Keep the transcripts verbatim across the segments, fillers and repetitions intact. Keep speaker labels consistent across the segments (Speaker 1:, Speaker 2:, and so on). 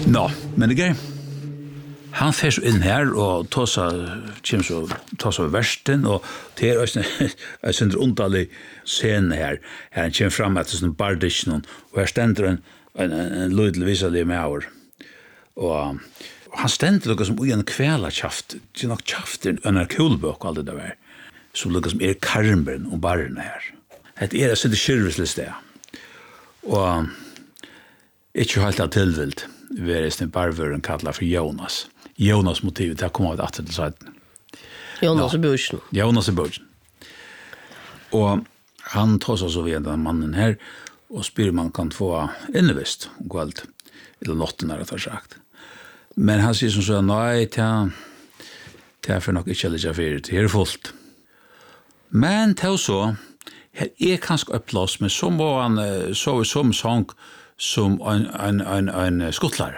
Speaker 1: Nå, men det er han fer så inn her og tar seg, kommer så, tar seg versten, og det er også en sånn underlig scene her. Her han kommer frem etter sånn bardisjen, og her stender en, en, en, en lydelig viselig med over. Og han stender noe som ui en kvæla kjaft, det er nok kjaft en en kulbøk og alt det der, som noe som er karmberen og barrene her. Det er en sånn kyrvislig sted. Og ikke helt av tilvilt, vi er en barvøren kallet for Jonas. Jonas motivet, det kom av et atter til siden.
Speaker 2: Jonas i Bøsjen.
Speaker 1: Jonas i Bøsjen. Og han tar seg så ved den mannen her, og spyr man kan få innevist om kveld, eller notten er det har sagt. Men han sier som så, nei, det er for nok ikke litt fyrir, det er fullt. Men til så, her er kanskje opplås, men så må han sove som sang som en, en, en, en skuttlare.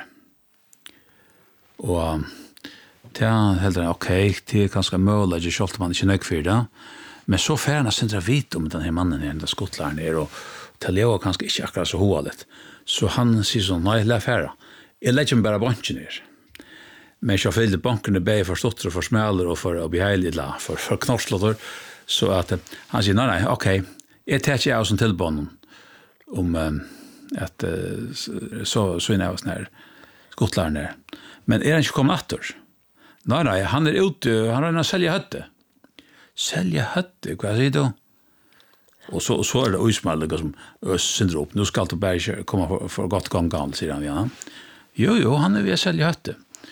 Speaker 1: Og det er helt enn, ok, det er ganske mulig, ikke kjølte man ikke nøk for det, men så fer han sindra vit om denne mannen her, den skuttlaren her, og til jeg var kanskje ikke akkurat så hoalet. Så han sier sånn, nei, la færa. Jeg legger meg bare banken her. Men jeg fyllde bankene bare for stotter, for smeler, og for å bli heilig, for, for knorslotter, så at han sier, nei, nei, ok, jeg tar ikke av som tilbånd om um, at uh, så, så inn av oss her skuttlaren her. Men er han ikke kommet etter? Nei, nei, han er ute, han har å selge høtte. Selge høtte, hva sier du? Og så, så er det uismallet som synder opp. Nå skal du bare ikke komme for, for godt gang galt, sier han. Ja. Jo, jo, han er ved å selge høtte.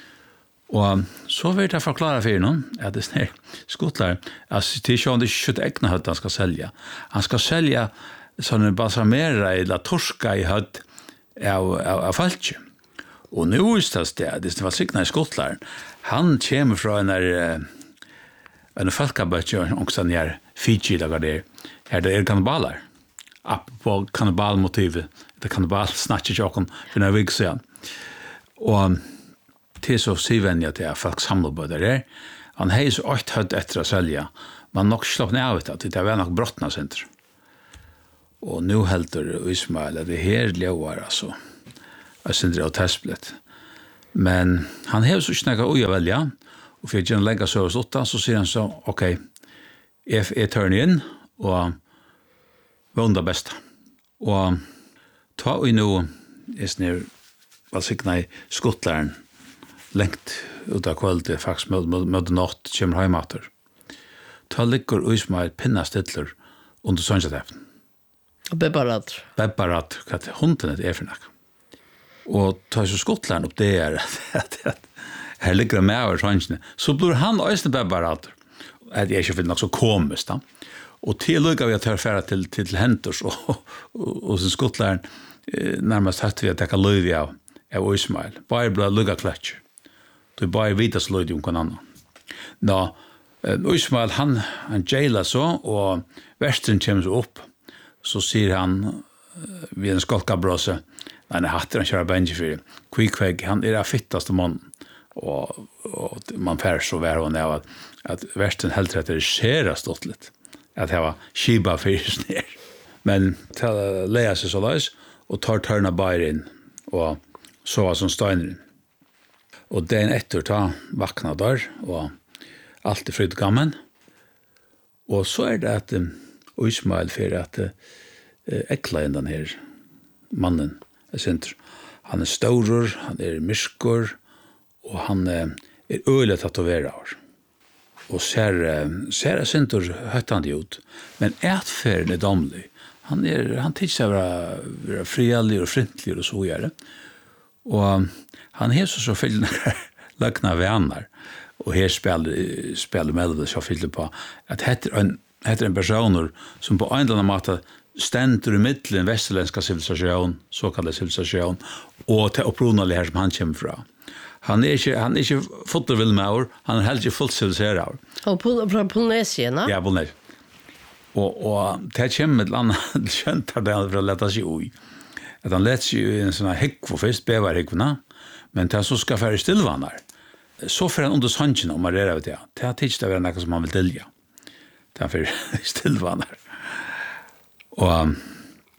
Speaker 1: Og så vil jeg forklare for noen, at det er skuttlaren, altså til ikke om det ikke er egnet høtte han skal selge. Han skal selge sånne balsamere eller torska i høtt av, av, av falskje. Og nu er det sted, det var sikkert i skuttlaren, han kommer fra en der, en falkabøtje, også den her Fiji, der det er, her det er kannibaler, på kannibalmotivet, det er kannibal snakker ikke åkken, for når vi ikke ser han. Og til så sivenja til at folk samler på det der, han har så åkt høtt etter å selge, men nok slapp ned av det, det var nok brottene senter. Og nu helter Ismail, at det her lever, altså, jeg synes det er testblitt. Men han har så snakket ui å velge, og for å legge så hos åtta, så sier han så, ok, jeg, jeg tar den inn, og vond det beste. Og ta ui nå, jeg snir, var sikkert i skuttlaren, lengt ut av kvalitet, faktisk med, med natt, kommer heimater. Ta ligger Ismail pinnastidler under sønnsjateften.
Speaker 2: Og bebbarat.
Speaker 1: Bebbarat, hva er hunden er for noe. Og tar så skuttlaren opp det er at her ligger det med over svansene, så blir han også bebbarat. Det er ikke for nok så komisk da. Og til lukket vi at jeg fære til, til, til Henters, og, og, og, og sin skuttlaren eh, nærmest hatt vi at jeg kan løyde av, av Ismail. Bare ble lukket kløtje. Det er bare vidas løyde om hva annan. Nå, eh, Ismail, han, han jailer så, og versten kommer så opp, så sier han eh, ved en skolkabrøse, nei, han hatter han kjører benji for Kvikvegg, han er den fittaste mannen, og, og man fær så vær hun av at, at versten helt rett er skjera stått litt, at jeg var skiba fyrir ned. Men til å leie seg så løs, og tar tørna bare inn, og sova som steiner inn. Og den etter ta vakna der, og alt er fryd gammen. Og så er det at um, Ismail for at uh, ekla inn den her mannen, han er staurer, han er myskor, og han er øyelig tatoverer. Og ser, ser jeg sinter høttende ut, men etferen er domlig. Han, er, han tykker seg være, være friallig og frintlig og så gjøre. Og han har så selvfølgelig løkna venner, og her spiller, spiller Melville så fyller på, at heter en, heter en personer som på en eller annen måte stendur i middelen västerländska civilisation, så kallad civilisation, og til opprunalig her som han kommer fra. Han er ikke, han er ikke fotovilmauer, han er heller ikke fullt civiliseret.
Speaker 2: Og fra Polynesien, da?
Speaker 1: Ja, Polynesien. Og, og det kommer et eller annet kjent her det for å lette seg ui. At han lette seg i en sånn hekvo først, bevarhekvona, men til han så skal fære stillvannar. Så får han under sannsjen om man reder av det. Det har tidligere vært noe som han vil tilja. Til han fære stillvannar. Og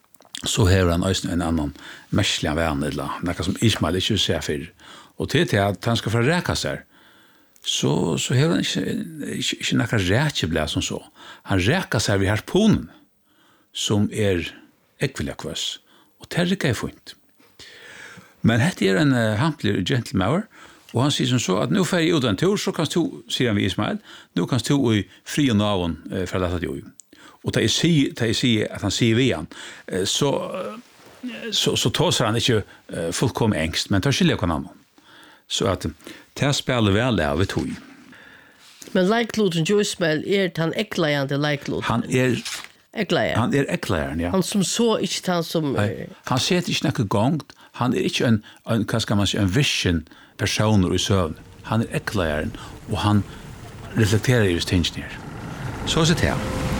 Speaker 1: så har han også en annan mestlig vän, eller noe som Ismail ikke ser for. Og til til at han skal få räka sig, så, så har han ikke, ikke, ikke noe räkjeblad som så. Han räkar sig vid harponen, som er ekvilja kvass, og det er ikke funnet. Men dette er en uh, hamplig gentleman, og han sier som så, at nå får jeg ut en tur, så kan du, sier han ved Ismail, nå kan du i fri og navn uh, fra dette jo. Og da jeg sier, da jeg sier at han sier ved han, uh, så, uh, så, så tåser han ikke uh, fullkommen engst, men tar skilje hva navn. Så at det spiller vel av vi tog.
Speaker 2: Men leikloten jo Ismail er han eklejande leikloten.
Speaker 1: Han er
Speaker 2: Eklejer.
Speaker 1: Han er eklejeren, ja.
Speaker 2: Han som så ikke han som...
Speaker 1: Nei, han setter ikke noe gongt. Han er ikke en, en, hva skal man si, en vision personer i søvn. Han er eklejeren, og han reflekterer i just tingene her. Så er det her.